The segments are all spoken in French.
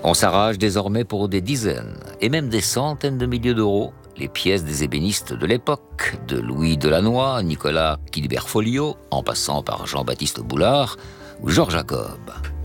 On s'arrache désormais pour des dizaines et même des centaines de milliers d'euros les pièces des ébénistes de l'époque, de Louis Delannoy, Nicolas Quilibert-Folliot, en passant par Jean-Baptiste Boulard ou Georges Jacob.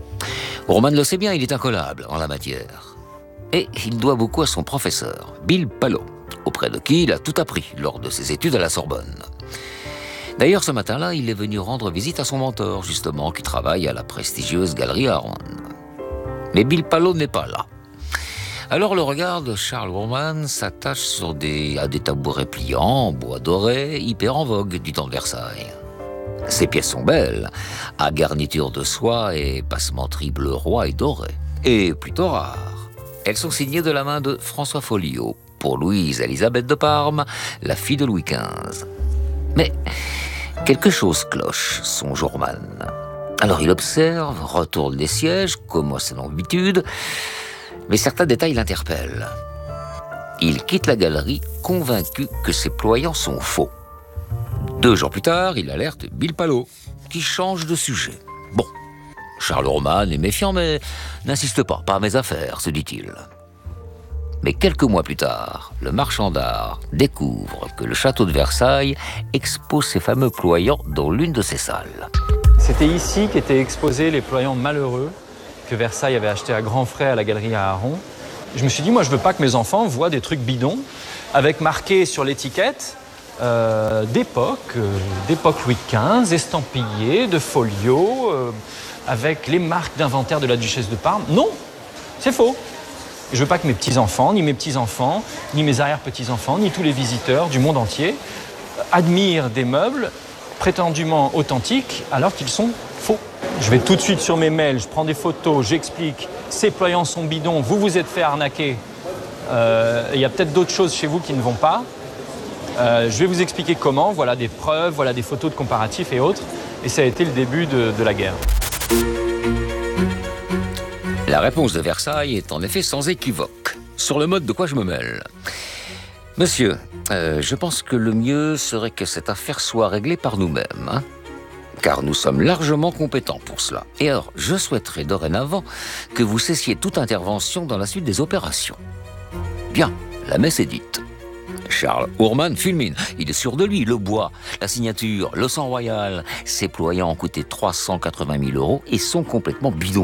Roman le sait bien, il est incollable en la matière. Et il doit beaucoup à son professeur, Bill Palot, auprès de qui il a tout appris lors de ses études à la Sorbonne. D'ailleurs, ce matin-là, il est venu rendre visite à son mentor, justement, qui travaille à la prestigieuse galerie Aaron. Mais Bill Palot n'est pas là. Alors le regard de Charles Ourman s'attache à des tabourets pliants en bois doré, hyper en vogue du temps de Versailles. Ces pièces sont belles, à garniture de soie et passementerie bleu roi et doré, et plutôt rares. Elles sont signées de la main de François Folliot, pour Louise-Élisabeth de Parme, la fille de Louis XV. Mais quelque chose cloche, songe Ourman. Alors il observe, retourne les sièges, comme à son habitude, mais certains détails l'interpellent. Il quitte la galerie, convaincu que ses ployants sont faux. 2 jours plus tard, il alerte Bill Palot, qui change de sujet. Bon, Charles Ourman est méfiant, mais n'insiste pas à mes affaires, se dit-il. Mais quelques mois plus tard, le marchand d'art découvre que le château de Versailles expose ses fameux ployants dans l'une de ses salles. C'était ici qu'étaient exposés les ployants malheureux que Versailles avait achetés à grands frais à la galerie Aaron. Je me suis dit, moi, je veux pas que mes enfants voient des trucs bidons, avec marqué sur l'étiquette d'époque Louis XV, estampillé, de folio, avec les marques d'inventaire de la duchesse de Parme. Non, c'est faux. Je veux pas que mes petits-enfants, ni mes petits-enfants, ni mes arrière-petits-enfants, ni tous les visiteurs du monde entier admirent des meubles prétendument authentiques alors qu'ils sont faux. Je vais tout de suite sur mes mails, je prends des photos, j'explique, ces ployants sont bidons, vous vous êtes fait arnaquer, il y a peut-être d'autres choses chez vous qui ne vont pas. Je vais vous expliquer comment, voilà des preuves, voilà des photos de comparatifs et autres. Et ça a été le début de la guerre. La réponse de Versailles est en effet sans équivoque. Sur le mode de quoi je me mêle. Monsieur, je pense que le mieux serait que cette affaire soit réglée par nous-mêmes, hein, car nous sommes largement compétents pour cela. Et alors, je souhaiterais dorénavant que vous cessiez toute intervention dans la suite des opérations. Bien, la messe est dite. Charles Ourman fulmine. Il est sûr de lui. Le bois, la signature, le sang royal. Ces ployants ont coûté 380 000 euros et sont complètement bidons.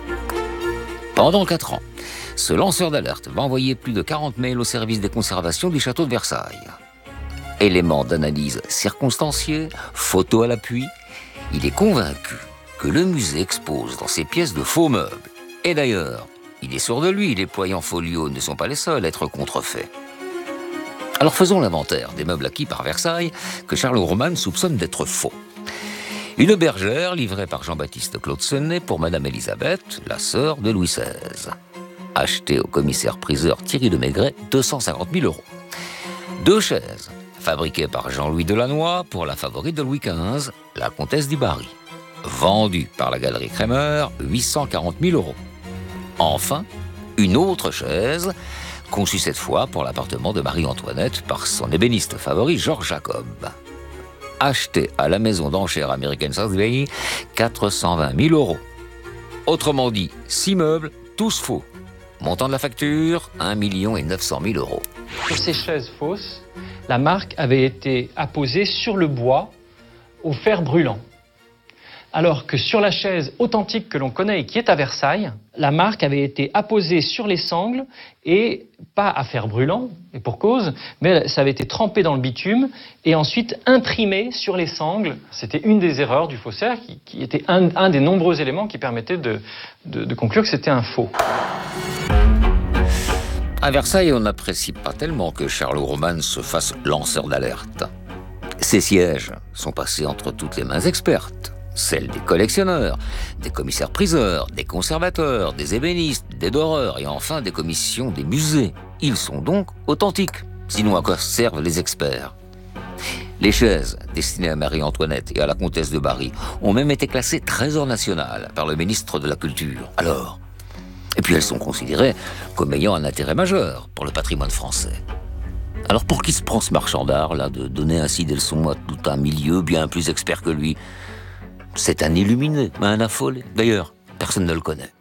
Pendant 4 ans, ce lanceur d'alerte va envoyer plus de 40 mails au service des conservations du château de Versailles. Éléments d'analyse circonstanciés, photos à l'appui, il est convaincu que le musée expose dans ses pièces de faux meubles. Et d'ailleurs, il est sûr de lui, les ployants Folliot ne sont pas les seuls à être contrefaits. Alors faisons l'inventaire des meubles acquis par Versailles que Charles Ourman soupçonne d'être faux. Une bergère livrée par Jean-Baptiste Claude Senet pour Madame Élisabeth, la sœur de Louis XVI. Achetée au commissaire-priseur Thierry de Maigret, 250 000 euros. 2 chaises, fabriquées par Jean-Louis Delannoy pour la favorite de Louis XV, la comtesse du Barry. Vendues par la galerie Kremer, 840 000 euros. Enfin, une autre chaise, conçue cette fois pour l'appartement de Marie-Antoinette par son ébéniste favori Georges Jacob. Acheté à la maison d'enchères américaine Sotheby's, 420 000 euros. Autrement dit, 6 meubles, tous faux. Montant de la facture, 1 900 000 euros. Sur ces chaises fausses, la marque avait été apposée sur le bois au fer brûlant. Alors que sur la chaise authentique que l'on connaît et qui est à Versailles, la marque avait été apposée sur les sangles et pas à fer brûlant, et pour cause, mais ça avait été trempé dans le bitume et ensuite imprimé sur les sangles. C'était une des erreurs du faussaire qui était un des nombreux éléments qui permettaient de conclure que c'était un faux. À Versailles, on n'apprécie pas tellement que Charles Ourman se fasse lanceur d'alerte. Ses sièges sont passés entre toutes les mains expertes. Celles des collectionneurs, des commissaires-priseurs, des conservateurs, des ébénistes, des doreurs et enfin des commissions des musées. Ils sont donc authentiques. Sinon, à quoi servent les experts? Les chaises destinées à Marie-Antoinette et à la comtesse de Barry ont même été classées trésor national par le ministre de la Culture. Alors, et puis elles sont considérées comme ayant un intérêt majeur pour le patrimoine français. Alors pour qui se prend ce marchand d'art là de donner ainsi des leçons à tout un milieu bien plus expert que lui? C'est un illuminé, un affolé. D'ailleurs, personne ne le connaît.